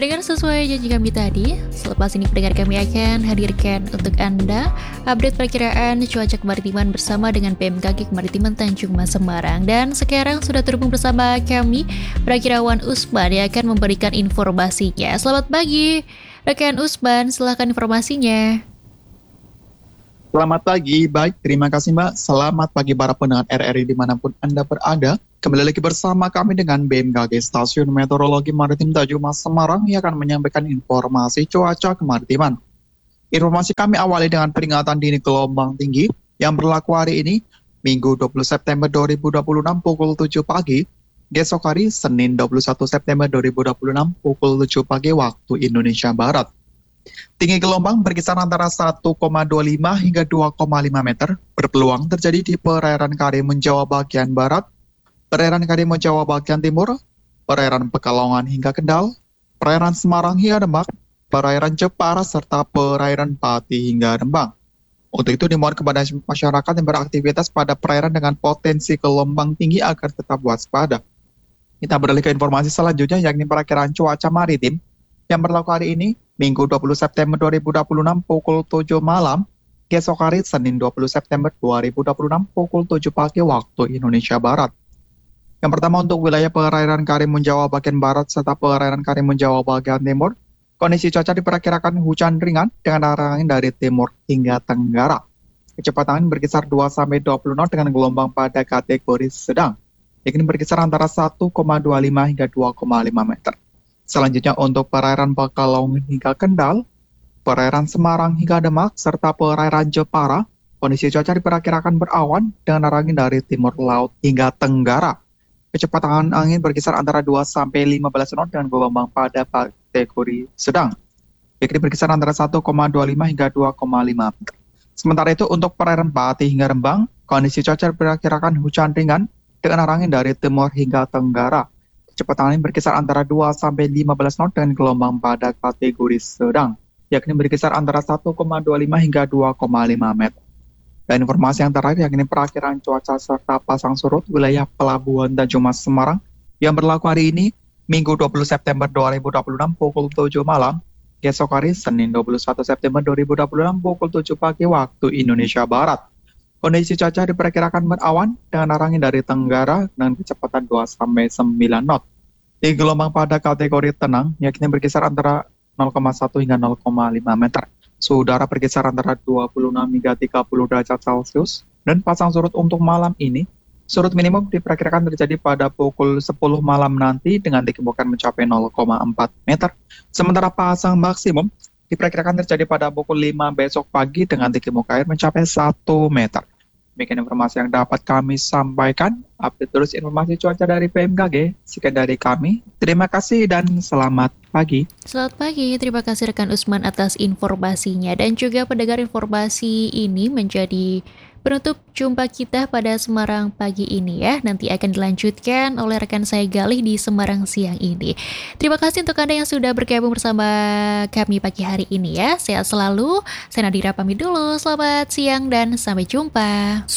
Pendengar, sesuai janji kami tadi, selepas ini pendengar kami akan hadirkan untuk Anda update perkiraan cuaca kemaritiman bersama dengan BMKG Kemaritiman Tanjung Mas Semarang. Dan sekarang sudah terhubung bersama kami, Prakirawan Usman yang akan memberikan informasinya. Selamat pagi, rekan Usman, silahkan informasinya. Selamat pagi, baik terima kasih Mbak. Selamat pagi para pendengar RRI dimanapun Anda berada. Kembali lagi bersama kami dengan BMKG Stasiun Meteorologi Maritim Tanjung Mas Semarang yang akan menyampaikan informasi cuaca kemaritiman. Informasi kami awali dengan peringatan dini gelombang tinggi yang berlaku hari ini, Minggu 20 September 2026 pukul 7 pagi, besok hari Senin 21 September 2026 pukul 7 pagi waktu Indonesia Barat. Tinggi gelombang berkisar antara 1,25 hingga 2,5 meter, berpeluang terjadi di perairan Karimun Jawa bagian barat, perairan Karimun Jawa bagian timur, perairan Pekalongan hingga Kendal, perairan Semarang hingga Demak, perairan Jepara, serta perairan Pati hingga Rembang. Untuk itu dimohon kepada masyarakat yang beraktivitas pada perairan dengan potensi gelombang tinggi agar tetap waspada. Kita beralih ke informasi selanjutnya, yakni perakiraan cuaca maritim yang berlaku hari ini, Minggu 20 September 2026 pukul 7 malam, besok hari Senin 20 September 2026 pukul 7 pagi waktu Indonesia Barat. Yang pertama untuk wilayah perairan Karimun Jawa bagian barat serta perairan Karimun Jawa bagian timur, kondisi cuaca diperkirakan hujan ringan dengan arah angin dari timur hingga tenggara. Kecepatan angin berkisar 2-20 knot dengan gelombang pada kategori sedang, yakni berkisar antara 1,25 hingga 2,5 meter. Selanjutnya untuk perairan Pekalongan hingga Kendal, perairan Semarang hingga Demak, serta perairan Jepara, kondisi cuaca diperkirakan berawan dengan arah angin dari timur laut hingga tenggara. Kecepatan angin berkisar antara 2-15 knot dengan gelombang pada kategori sedang, yakni berkisar antara 1,25 hingga 2,5 meter. Sementara itu untuk perairan Pati hingga Rembang, kondisi cuaca diperkirakan hujan ringan dengan arah angin dari timur hingga tenggara. Kecepatan angin berkisar antara 2-15 knot dengan gelombang pada kategori sedang, yakni berkisar antara 1,25 hingga 2,5 meter. Dan informasi yang terakhir yakni perakiraan cuaca serta pasang surut wilayah Pelabuhan Tanjung Mas Semarang yang berlaku hari ini, Minggu 20 September 2026 pukul 7 malam, besok hari Senin 21 September 2026 pukul 7 pagi waktu Indonesia Barat. Kondisi cuaca diperkirakan berawan dengan arah angin dari tenggara dengan kecepatan 2-9 knot. Di gelombang pada kategori tenang, yakni berkisar antara 0,1 hingga 0,5 meter. Suhu udara berkisar antara 26 hingga 30 derajat Celcius. Dan pasang surut untuk malam ini, surut minimum diperkirakan terjadi pada pukul 10 malam nanti dengan dikemungkinan mencapai 0,4 meter. Sementara pasang maksimum diperkirakan terjadi pada pukul 5 besok pagi dengan tinggi muka air mencapai 1 meter. Demikian informasi yang dapat kami sampaikan. Update terus informasi cuaca dari BMKG. Sekian dari kami. Terima kasih dan selamat pagi. Selamat pagi, terima kasih rekan Usman atas informasinya. Dan juga pendengar, informasi ini menjadi penutup jumpa kita pada Semarang pagi ini ya. Nanti akan dilanjutkan oleh rekan saya Galih di Semarang siang ini. Terima kasih untuk Anda yang sudah bergabung bersama kami pagi hari ini ya. Sehat selalu. Saya Nadira pamit dulu. Selamat siang dan sampai jumpa.